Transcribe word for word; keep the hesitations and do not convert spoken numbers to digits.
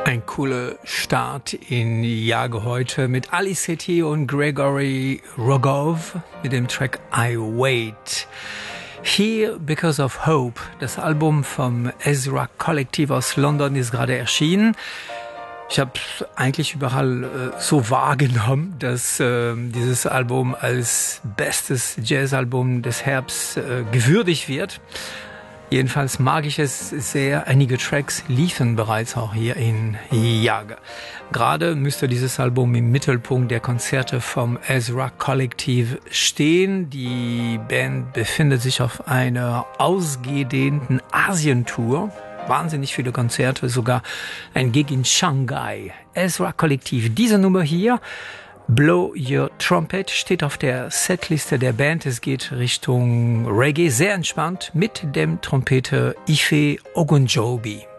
Ein cooler Start in Jage heute mit Ali Sethi und Gregory Rogov mit dem Track I Wait. Here Because of Hope, das Album vom Ezra Kollektiv aus London, ist gerade erschienen. Ich habe eigentlich überall äh, so wahrgenommen, dass äh, dieses Album als bestes Jazzalbum des Herbsts äh, gewürdigt wird. Jedenfalls mag ich es sehr. Einige Tracks liefen bereits auch hier in Jage. Gerade müsste dieses Album im Mittelpunkt der Konzerte vom Ezra Kollektiv stehen. Die Band befindet sich auf einer ausgedehnten Asientour. Wahnsinnig viele Konzerte, sogar ein Gig in Shanghai. Ezra Kollektiv, diese Nummer hier, Blow Your Trumpet, steht auf der Setliste der Band. Es geht Richtung Reggae, sehr entspannt, mit dem Trompeter Ife Ogunjobi.